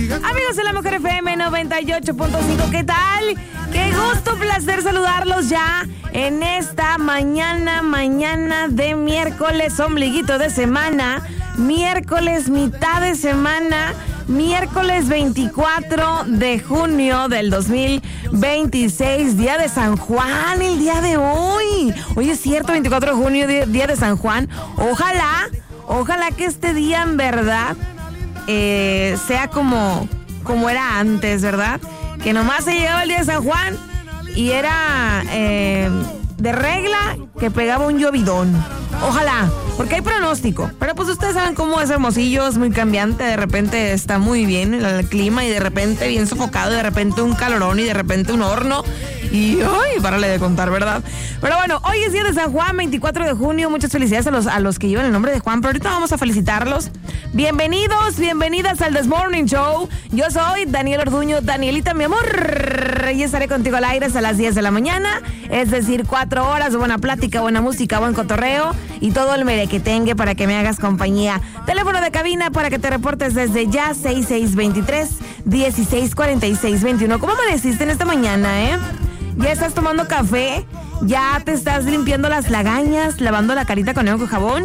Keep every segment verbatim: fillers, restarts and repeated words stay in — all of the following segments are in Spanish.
Amigos de la Mejor F M noventa y ocho punto cinco, ¿qué tal? Qué gusto, placer saludarlos ya en esta mañana, mañana de miércoles, ombliguito de semana, miércoles, mitad de semana, miércoles veinticuatro de junio del dos mil veintiséis, día de San Juan, el día de hoy. Hoy es cierto, veinticuatro de junio, día de San Juan. Ojalá, ojalá que este día en verdad eh, sea como, como era antes, ¿verdad? Que nomás se llegaba el día de San Juan y era eh, de regla que pegaba un llovidón. Ojalá, porque hay pronóstico. Pero pues ustedes saben cómo es Hermosillo, es muy cambiante. De repente está muy bien el, el clima y de repente bien sofocado, y de repente un calorón y de repente un horno. Y ay, párale de contar, ¿verdad? Pero bueno, hoy es día de San Juan, veinticuatro de junio. Muchas felicidades a los, a los que llevan el nombre de Juan, pero ahorita vamos a felicitarlos. Bienvenidos, bienvenidas al This Morning Show. Yo soy Daniel Orduño, Danielita, mi amor. Y estaré contigo al aire hasta las diez de la mañana. Es decir, cuatro horas de buena plática, buena música, buen cotorreo y todo el merequetengue para que me hagas compañía. Teléfono de cabina para que te reportes desde ya, seis seis dos tres, uno seis cuatro seis dos uno. ¿Cómo amaneciste en esta mañana, eh? ¿Ya estás tomando café? ¿Ya te estás limpiando las lagañas? ¿Lavando la carita con agua y jabón?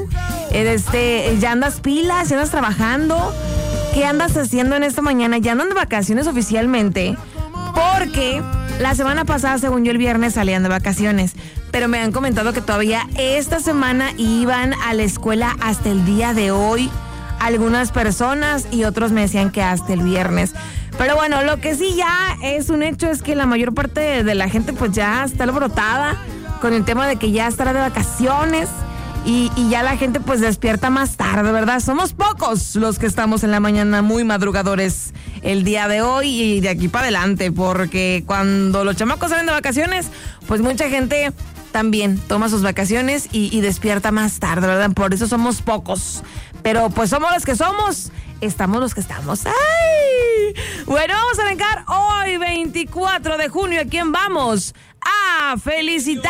Este, ¿ya andas pilas? ¿Ya andas trabajando? ¿Qué andas haciendo en esta mañana? ¿Ya andan de vacaciones oficialmente? Porque la semana pasada, según yo, el viernes salían de vacaciones. Pero me han comentado que todavía esta semana iban a la escuela hasta el día de hoy. Algunas personas y otros me decían que hasta el viernes. Pero bueno, lo que sí ya es un hecho es que la mayor parte de, de la gente pues ya está alborotada con el tema de que ya estará de vacaciones y, y ya la gente pues despierta más tarde, ¿verdad? Somos pocos los que estamos en la mañana muy madrugadores el día de hoy y de aquí para adelante, porque cuando los chamacos salen de vacaciones, pues mucha gente también toma sus vacaciones y, y despierta más tarde, ¿verdad? Por eso somos pocos. Pero pues somos los que somos, estamos los que estamos. ¡Ay! Bueno, vamos a arrancar hoy, veinticuatro de junio. ¿A quién vamos a felicitar?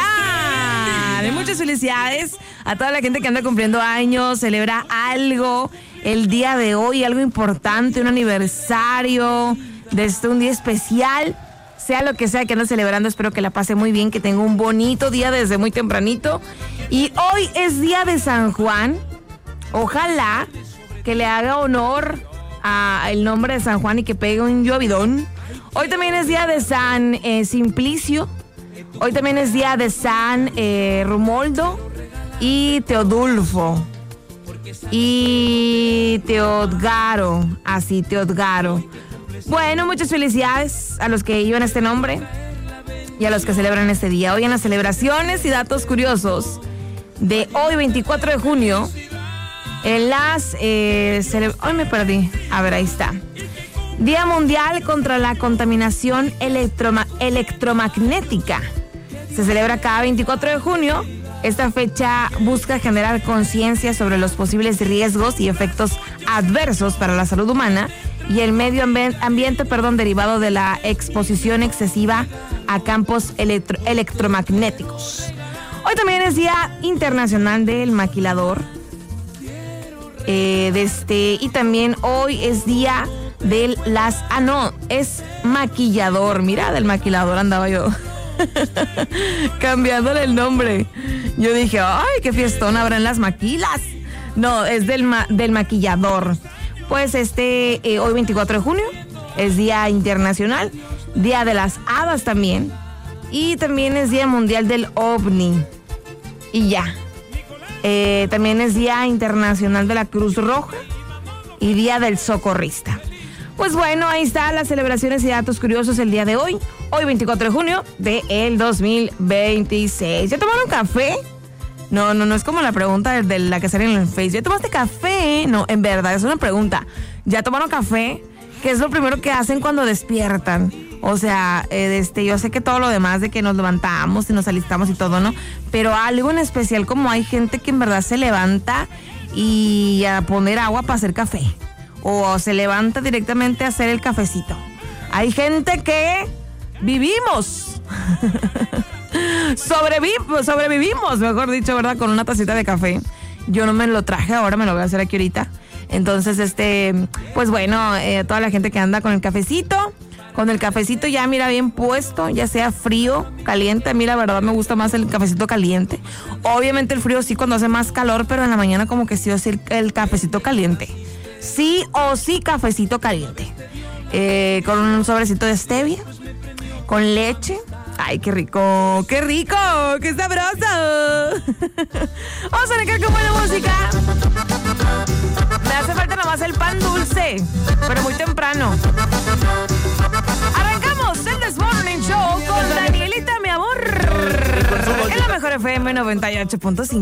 Y muchas felicidades a toda la gente que anda cumpliendo años, celebra algo el día de hoy, algo importante, un aniversario, desde un día especial. Sea lo que sea que ande celebrando, espero que la pase muy bien, que tenga un bonito día desde muy tempranito. Y hoy es día de San Juan. Ojalá que le haga honor al nombre de San Juan y que pegue un llovidón. Hoy también es día de San eh, Simplicio. Hoy también es día de San eh, Rumoldo y Teodulfo. Y Teodgaro. Así, Teodgaro. Bueno, muchas felicidades a los que llevan este nombre y a los que celebran este día. Hoy en las celebraciones y datos curiosos de hoy, veinticuatro de junio, en las... Eh, cele- Ay, me perdí. A ver, ahí está. Día Mundial contra la Contaminación electroma- Electromagnética. Se celebra cada veinticuatro de junio. Esta fecha busca generar conciencia sobre los posibles riesgos y efectos adversos para la salud humana y el medio ambi- ambiente perdón, derivado de la exposición excesiva a campos electro- electromagnéticos. Hoy también es Día Internacional del Maquilador. Eh, de este, y también hoy es día de las... Ah, no, es maquillador. Mira, del maquilador andaba yo cambiándole el nombre. Yo dije, ay, qué fiestón habrá en las maquilas. No, es del, ma- del maquillador. Pues este, eh, hoy veinticuatro de junio es Día Internacional, Día de las Hadas también. Y también es Día Mundial del OVNI. Y ya. Eh, también es Día Internacional de la Cruz Roja y Día del Socorrista. Pues bueno, ahí están las celebraciones y datos curiosos el día de hoy. Hoy veinticuatro de junio del dos mil veintiséis. ¿Ya tomaron café? No, no, no es como la pregunta de la que sale en el Face. ¿Ya tomaste café? No, en verdad, es una pregunta. ¿Ya tomaron café? ¿Qué es lo primero que hacen cuando despiertan? O sea, eh, este, yo sé que todo lo demás de que nos levantamos y nos alistamos y todo, ¿no? Pero algo en especial, como hay gente que en verdad se levanta y a poner agua para hacer café. O se levanta directamente a hacer el cafecito. Hay gente que vivimos. Sobrevi- sobrevivimos, mejor dicho, ¿verdad? Con una tacita de café. Yo no me lo traje, ahora me lo voy a hacer aquí ahorita. Entonces, este, pues bueno, eh, toda la gente que anda con el cafecito, con el cafecito ya mira bien puesto, ya sea frío, caliente. A mí la verdad me gusta más el cafecito caliente. Obviamente el frío sí cuando hace más calor, pero en la mañana como que sí o sí el, el cafecito caliente. Sí o sí cafecito caliente. Eh, con un sobrecito de stevia, con leche. Ay, qué rico, qué rico, qué sabroso. Vamos a arrancar con buena música. Me hace falta nomás el pan dulce, pero muy temprano. Arrancamos el This Morning Show con Danielita, mi amor. En la mejor F M noventa y ocho punto cinco.